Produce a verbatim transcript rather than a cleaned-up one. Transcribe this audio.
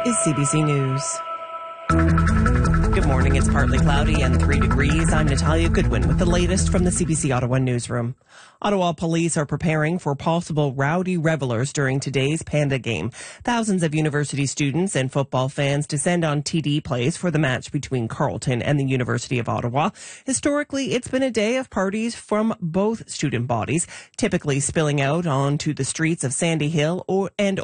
is C B C News. Good morning. It's partly cloudy and three degrees. I'm Natalia Goodwin with the latest from the C B C Ottawa newsroom. Ottawa police are preparing for possible rowdy revelers during today's Panda game. Thousands of university students and football fans descend on T D Place for the match between Carleton and the University of Ottawa. Historically, it's been a day of parties from both student bodies, typically spilling out onto the streets of Sandy Hill or and